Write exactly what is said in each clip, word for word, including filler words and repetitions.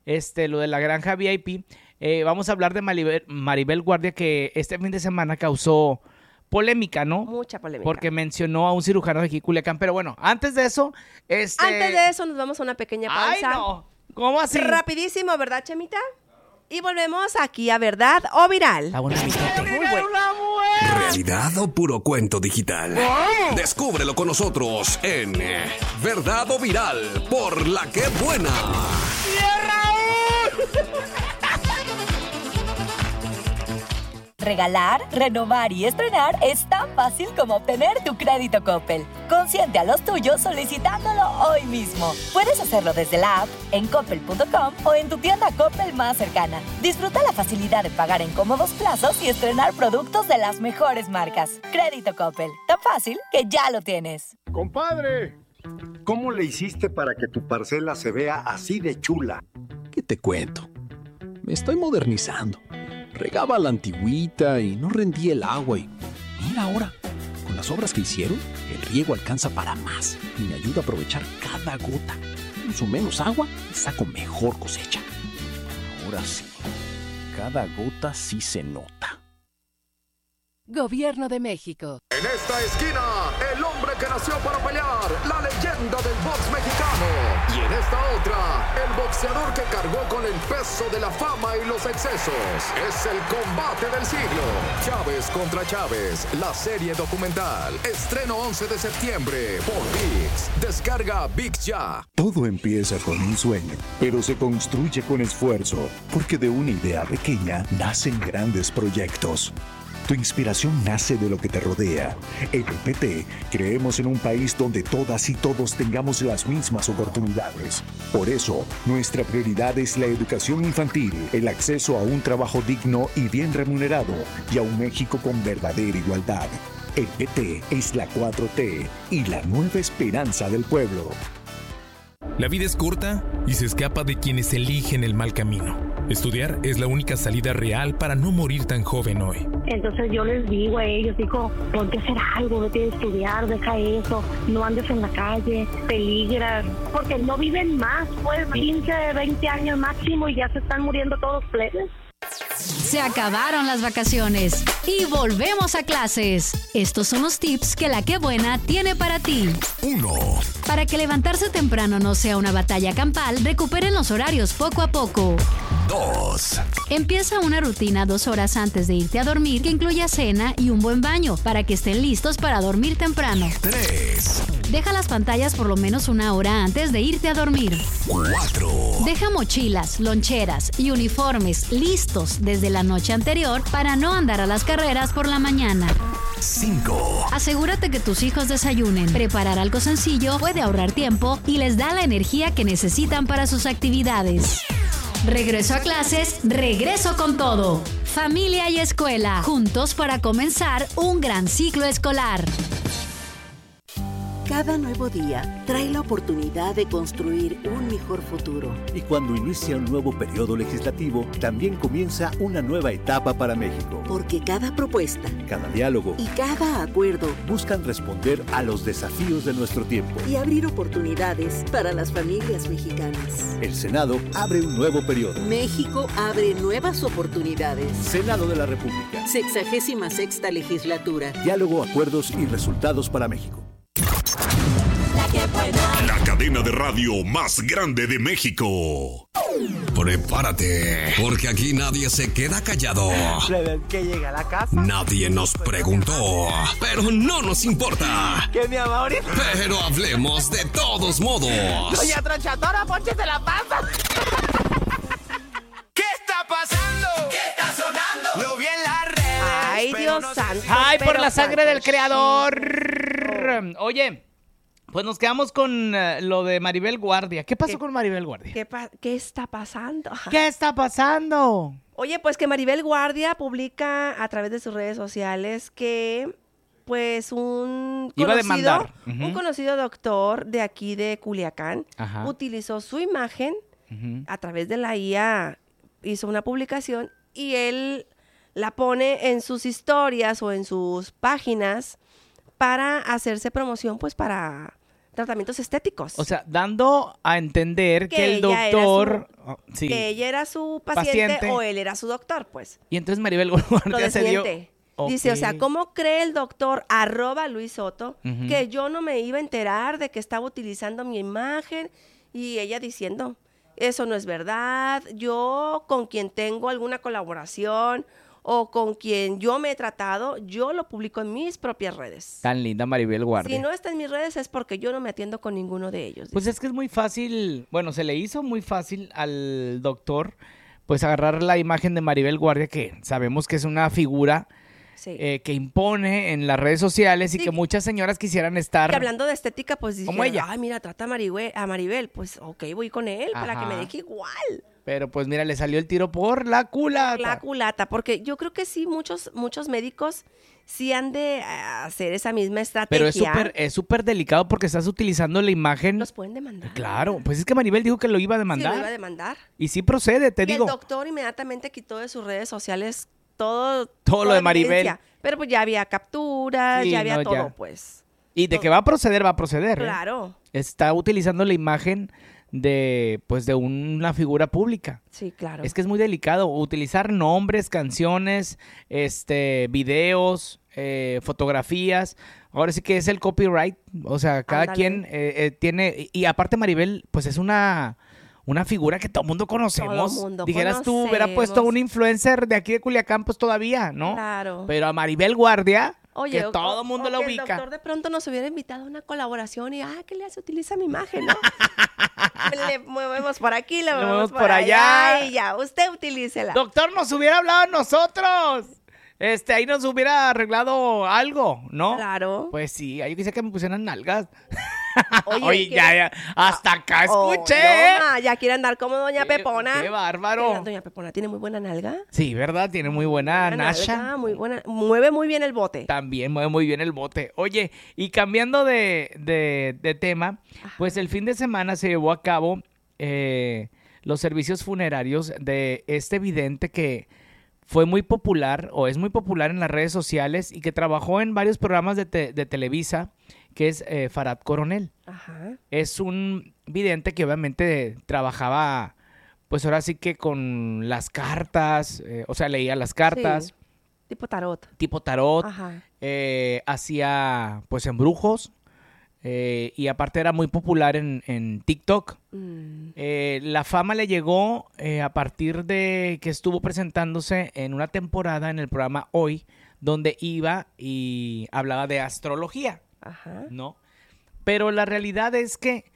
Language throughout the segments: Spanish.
este, lo de la granja V I P. Eh, vamos a hablar de Maribel, Maribel Guardia, que este fin de semana causó polémica, ¿no? Mucha polémica. Porque mencionó a un cirujano de aquí, Culiacán. Pero bueno, antes de eso... Este... Antes de eso nos vamos a una pequeña pausa. ¡Ay, no! ¿Cómo así? Rapidísimo, ¿verdad, Chemita? Y volvemos aquí a Verdad o Viral. Está bueno, Muy bueno. ¿Realidad o puro cuento digital? ¡Wow! Descúbrelo con nosotros en eh, Verdad o Viral por La Que Buena. Regalar, renovar y estrenar es tan fácil como obtener tu crédito Coppel. Consiente a los tuyos solicitándolo hoy mismo. Puedes hacerlo desde la app, en coppel punto com o en tu tienda Coppel más cercana. Disfruta la facilidad de pagar en cómodos plazos y estrenar productos de las mejores marcas. Crédito Coppel, tan fácil que ya lo tienes. ¡Compadre! ¿Cómo le hiciste para que tu parcela se vea así de chula? ¿Qué te cuento? Me estoy modernizando. Regaba la antigüita y no rendía el agua y mira ahora, con las obras que hicieron, el riego alcanza para más y me ayuda a aprovechar cada gota. Uso menos agua y saco mejor cosecha. Ahora sí, cada gota sí se nota. Gobierno de México. En esta esquina, el hombre que nació para pelear, la leyenda del box mexicano. Y en esta otra, el boxeador que cargó con el peso de la fama y los excesos. Es el combate del siglo. Chávez contra Chávez, la serie documental. Estreno once de septiembre por ViX. Descarga ViX ya. Todo empieza con un sueño, pero se construye con esfuerzo, porque de una idea pequeña nacen grandes proyectos. Tu inspiración nace de lo que te rodea. En el P T creemos en un país donde todas y todos tengamos las mismas oportunidades. Por eso, nuestra prioridad es la educación infantil, el acceso a un trabajo digno y bien remunerado, y a un México con verdadera igualdad. El P T es la cuatro T y la nueva esperanza del pueblo. La vida es corta y se escapa de quienes eligen el mal camino. Estudiar es la única salida real para no morir tan joven hoy. Entonces yo les digo a ellos, digo, ponte a hacer algo, vete a estudiar, deja eso, no andes en la calle, peligras, porque no viven más, pues quince, veinte años máximo y ya se están muriendo todos plebes. Se acabaron las vacaciones y volvemos a clases. Estos son los tips que La Que Buena tiene para ti. Uno. Para que levantarse temprano no sea una batalla campal, recuperen los horarios poco a poco. Dos. Empieza una rutina dos horas antes de irte a dormir que incluya cena y un buen baño para que estén listos para dormir temprano. Tres. Deja las pantallas por lo menos una hora antes de irte a dormir. Cuatro. Deja mochilas, loncheras y uniformes listos desde la noche anterior para no andar a las carreras por la mañana. Cinco. Asegúrate que tus hijos desayunen. Preparar algo sencillo puede ahorrar tiempo y les da la energía que necesitan para sus actividades. Regreso a clases, regreso con todo. Familia y escuela, juntos para comenzar un gran ciclo escolar. Cada nuevo día trae la oportunidad de construir un mejor futuro. Y cuando inicia un nuevo periodo legislativo, también comienza una nueva etapa para México. Porque cada propuesta, cada diálogo y cada acuerdo buscan responder a los desafíos de nuestro tiempo y abrir oportunidades para las familias mexicanas. El Senado abre un nuevo periodo. México abre nuevas oportunidades. Senado de la República. Sexagésima sexta legislatura. Diálogo, acuerdos y resultados para México. La cadena de radio más grande de México. Prepárate, porque aquí nadie se queda callado. Que llega a la casa. Nadie nos preguntó, pero no nos importa. ¿Qué, mi amor? Pero hablemos de todos modos. Doña Tronchatora, pónchese la panza. ¿Qué está pasando? ¿Qué está sonando? Lo vi en las redes. Ay, Dios no santo. Ay, por la sangre del santo. creador. Oye, pues nos quedamos con uh, lo de Maribel Guardia. ¿Qué pasó ¿Qué, con Maribel Guardia? ¿Qué, pa- ¿Qué está pasando? ¿Qué está pasando? Oye, pues que Maribel Guardia publica a través de sus redes sociales que, pues, un Iba a conocido, demandar. Uh-huh. un conocido doctor de aquí de Culiacán Ajá. utilizó su imagen Uh-huh. a través de la I A, hizo una publicación y él la pone en sus historias o en sus páginas para hacerse promoción, pues, para tratamientos estéticos. O sea, dando a entender que, Que el ella era doctor... su- oh, sí. Que ella era su paciente, Paciente. o él era su doctor, pues. Y entonces Maribel Lo Guardia se dio... desmiente. Dice, o sea, Ok. ¿cómo cree el doctor arroba Luis Soto Ujú. que yo no me iba a enterar de que estaba utilizando mi imagen? Y ella diciendo, eso no es verdad, yo con quien tengo alguna colaboración o con quien yo me he tratado, yo lo publico en mis propias redes. Tan linda Maribel Guardia. Si no está en mis redes es porque yo no me atiendo con ninguno de ellos. Pues es que es muy fácil, bueno, se le hizo muy fácil al doctor, pues agarrar la imagen de Maribel Guardia, que sabemos que es una figura Sí. eh, que impone en las redes sociales y Sí. que muchas señoras quisieran estar... Que hablando de estética, pues dije, Como ella. ay, mira, trata a Maribel, a Maribel, pues ok, voy con él para que me Ajá. deje igual. Pero pues mira, le salió el tiro por la culata. La culata, porque yo creo que sí, muchos, muchos médicos sí han de eh, hacer esa misma estrategia. Pero es súper es súper delicado porque estás utilizando la imagen... Los pueden demandar. Claro, pues es que Maribel dijo que lo iba a Sí, demandar. lo iba a demandar. Y sí procede, te y digo. el doctor inmediatamente quitó de sus redes sociales todo... Todo lo toda de Maribel. evidencia. Pero pues ya había capturas, Sí, ya había no, todo, ya. pues. Y de que va a proceder, va a proceder. ¿eh? Claro. Está utilizando la imagen de, pues, de una figura pública. Sí, claro. Es que es muy delicado utilizar nombres, canciones, este, videos, eh, fotografías. Ahora sí que es el copyright. O sea, cada Ándale. quien eh, eh, tiene... Y, y aparte Maribel, pues es una... Una figura que todo el mundo conocemos. Todo mundo Dijeras tú, hubiera puesto conocemos. un influencer de aquí de Culiacán, pues todavía, ¿no? Claro. Pero a Maribel Guardia, Oye, que o- todo o- el mundo o la que ubica. el doctor de pronto nos hubiera invitado a una colaboración y, ah, ¿qué le hace? Utiliza mi imagen, ¿no? Le movemos por aquí, le Le movemos movemos por, por allá, allá. y ya, usted utilícela. Doctor, nos hubiera hablado a nosotros. Este, ahí nos hubiera arreglado algo, ¿no? Claro. Pues sí, ahí quise que me pusieran nalgas. Oye, Oye, ¿qué- ya, ya, hasta acá Oh, escuché. no, ma, ya quiere andar como doña Pepona. qué bárbaro. La Doña Pepona tiene muy buena nalga. Sí, ¿verdad? Tiene muy buena Buena nasha. nalga, muy buena. Mueve muy bien el bote. También mueve muy bien el bote. Oye, y cambiando de, de- de tema, pues el fin de semana se llevó a cabo eh, los servicios funerarios de este vidente que fue muy popular o es muy popular en las redes sociales y que trabajó en varios programas de, te- de Televisa, que es eh, Farad Coronel. Ajá. Es un vidente que obviamente trabajaba, pues ahora sí que con las cartas, eh, o sea, leía las cartas. Sí, tipo tarot. Tipo tarot, Ajá. eh, hacía pues embrujos eh, y aparte era muy popular en, en TikTok. Mm. Eh, la fama le llegó eh, a partir de que estuvo presentándose en una temporada en el programa Hoy, donde iba y hablaba de astrología, Ajá. ¿no? Pero la realidad es que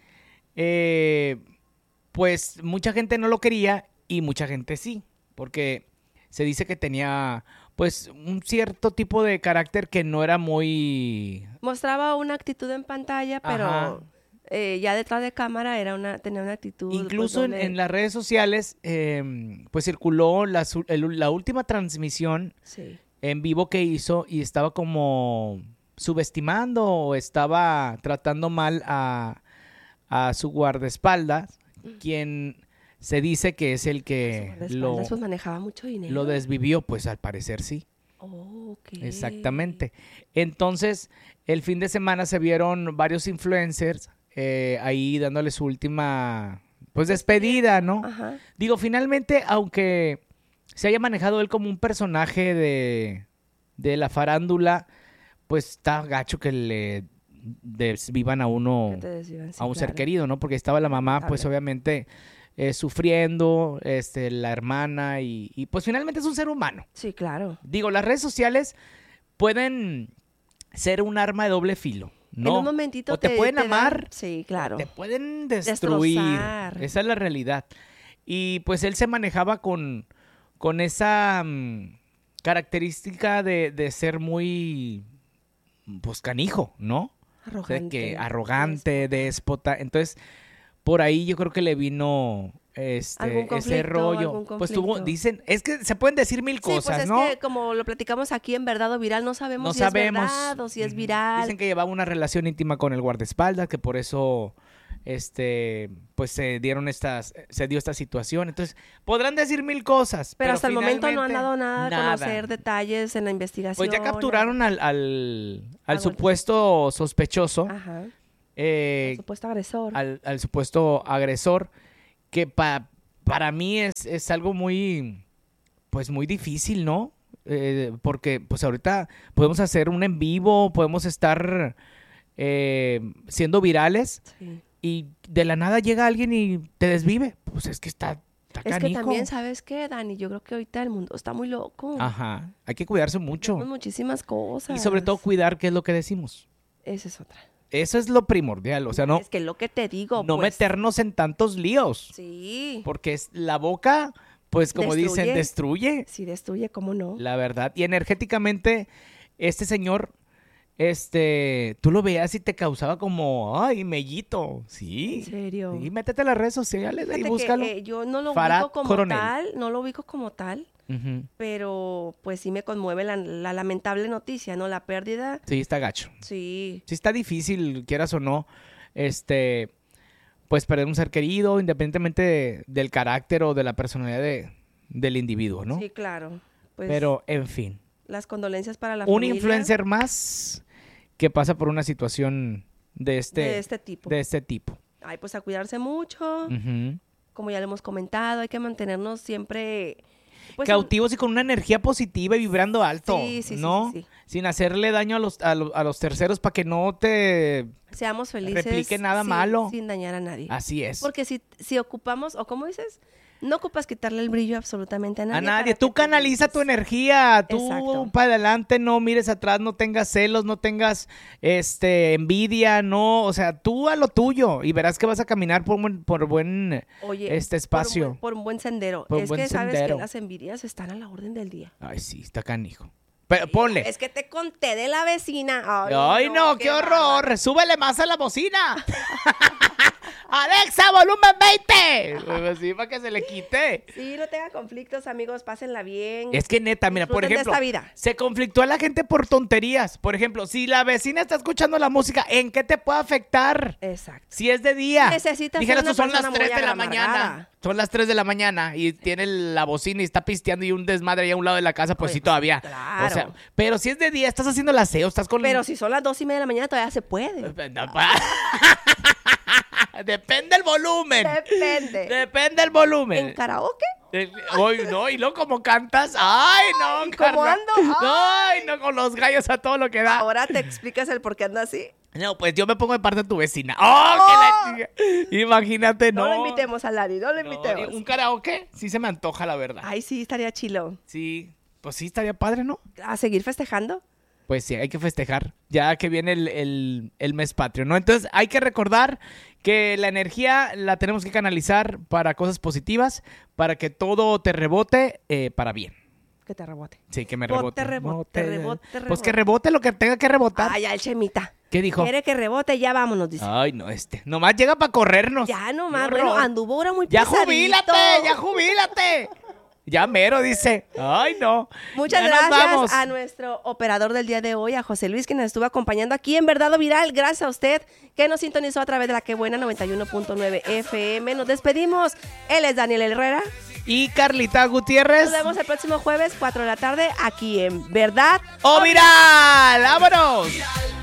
eh, pues mucha gente no lo quería y mucha gente sí, porque se dice que tenía pues un cierto tipo de carácter que no era muy... Mostraba una actitud en pantalla, pero Ajá. eh, ya detrás de cámara era una, tenía una actitud. Incluso pues, en, donde- en las redes sociales eh, pues circuló la, su- el- la última transmisión Sí. en vivo que hizo y estaba como subestimando o estaba tratando mal a, a su guardaespaldas, quien se dice que es el que De lo, espaldas, pues manejaba mucho dinero. lo desvivió, pues al parecer sí. Oh, ok. Exactamente. Entonces, el fin de semana se vieron varios influencers eh, ahí dándole su última, pues, despedida, ¿no? Ajá. Digo, finalmente, aunque se haya manejado él como un personaje de, de la farándula, pues está gacho que le desvivan a uno, Que te desvivan, sí, a un ser claro. querido, ¿no? Porque estaba la mamá, pues, Lamentable. obviamente... eh, sufriendo, este, la hermana y, y pues finalmente es un ser humano. Sí, claro. Digo, las redes sociales pueden ser un arma de doble filo, ¿no? En un momentito o te, pueden dan- amar, Sí, claro. te pueden destruir. Destrozar. Esa es la realidad. Y pues él se manejaba con, con esa mm, característica de, de ser muy, pues, canijo, ¿no? O sea, Arrogante. que arrogante, déspota. Entonces, por ahí yo creo que le vino este Algún ese conflicto, rollo. algún Pues tuvo, conflicto. dicen, es que se pueden decir mil Sí, cosas, pues es ¿no? que como lo platicamos aquí en Verdad o Viral, no sabemos No si sabemos. es verdad o si es viral. Dicen que llevaba una relación íntima con el guardaespaldas, que por eso este pues se dieron estas se dio esta situación. Entonces, podrán decir mil cosas, pero, pero hasta el momento no han finalmente, dado nada, nada. a conocer detalles en la investigación. Pues ya capturaron al, al, al Al supuesto sospechoso. Ajá. Eh, al supuesto agresor. Al, al supuesto agresor, que pa, para mí es, es algo muy, pues muy difícil, ¿no? Eh, porque pues ahorita podemos hacer un en vivo, podemos estar eh, siendo virales sí. y de la nada llega alguien y te desvive. Pues es que está, está Es canijo. que también, ¿sabes qué, Dani? Yo creo que ahorita el mundo está muy loco. Ajá, hay que cuidarse mucho. Tenemos muchísimas cosas. Y sobre todo cuidar qué es lo que decimos. Esa es otra. Eso es lo primordial, o sea, no... Es que lo que te digo, No pues, meternos en tantos líos. Sí. Porque es la boca... Pues como Destruye. dicen, destruye. Sí, destruye, ¿cómo no? La verdad. Y energéticamente, este señor, este, tú lo veías y te causaba como, ay, mellito. Sí. ¿En serio? Sí, métete a las redes sociales y búscalo. Que, eh, yo no lo Farad ubico como Coronel. tal, no lo ubico como tal, Uh-huh. pero pues sí me conmueve la, la lamentable noticia, ¿no? La pérdida. Sí, está gacho. Sí. Sí, está difícil, quieras o no, este... pues perder un ser querido, independientemente de, del carácter o de la personalidad de, del individuo, ¿no? Sí, claro. Pues, pero, en fin. Las condolencias para la un familia. Un influencer más que pasa por una situación de este, de este tipo. De este tipo. Ay, pues a cuidarse mucho. Uh-huh. Como ya lo hemos comentado, hay que mantenernos siempre... Pues, cautivos y con una energía positiva y vibrando alto, sí, sí, ¿no? Sí, sí, sí. Sin hacerle daño a los, a los, a los terceros para que no te... Seamos felices. Replique nada sin, malo. Sin dañar a nadie. Así es. Porque si, si ocupamos, o como dices, no ocupas quitarle el brillo absolutamente a nadie. A nadie. Tú canaliza tu energía. Tú Exacto. para adelante, no mires atrás, no tengas celos, no tengas este envidia, no. O sea, tú a lo tuyo y verás que vas a caminar por buen, por buen Oye, este espacio. Por un, buen, por un buen sendero. Por es buen que sabes sendero. que las envidias están a la orden del día. Ay, sí, está canijo. Pero ponle. Es que te conté de la vecina. Ay, Ay no, no, qué, qué horror. Bárbaro. Súbele más a la bocina. Alexa, volumen veinte. Así para que se le quite. Sí, no tengan conflictos, amigos, pásenla bien. Es que neta, mira, por ejemplo, esta vida. se conflictó a la gente por tonterías. Por ejemplo, si la vecina está escuchando la música, ¿en qué te puede afectar? Exacto. Si es de día. Necesitas Dijeras, ser una son las persona tres muy de la amargada. mañana. Son las tres de la mañana y tiene la bocina y está pisteando y un desmadre ahí a un lado de la casa, pues Oye, sí, todavía. Claro. O sea, pero si es de día, estás haciendo el aseo, estás con... Pero si son las dos y media de la mañana, todavía se puede. Depende el volumen. Depende. Depende el volumen. ¿En karaoke? Hoy no, y no como cantas. Ay, no, ¿Y cómo ando? Ay, no, con los gallos a todo lo que da. Ahora te explicas el por qué anda así. No, pues yo me pongo de parte de tu vecina. ¡Oh, oh. que la... Imagínate, no. No lo invitemos a Lari, no lo invitemos. No, ¿un karaoke? Sí se me antoja, la verdad. Ay, sí, estaría chilo. Sí, pues sí, estaría padre, ¿no? ¿A seguir festejando? Pues sí, hay que festejar, ya que viene el, el, el mes patrio, ¿no? Entonces hay que recordar que la energía la tenemos que canalizar para cosas positivas, para que todo te rebote eh, para bien. Que te rebote. Sí, que me rebote. Bote, rebote, rebote, rebote. Pues que rebote lo que tenga que rebotar. Ay, ya el Chemita. ¿Qué dijo? Quiere que rebote, ya vámonos, dice. Ay, no, este. Nomás llega para corrernos. Ya nomás, bueno, anduvo ahora muy Ya pesadito. jubílate, ya jubílate. Ya mero, dice. Ay, no. Muchas ya gracias a nuestro operador del día de hoy, a José Luis, que nos estuvo acompañando aquí en Verdad o Viral. Gracias a usted que nos sintonizó a través de la Que Buena noventa y uno punto nueve F M. Nos despedimos. Él es Daniel Herrera. Y Carlita Gutiérrez. Nos vemos el próximo jueves, cuatro de la tarde, aquí en Verdad o Viral. ¡Vámonos!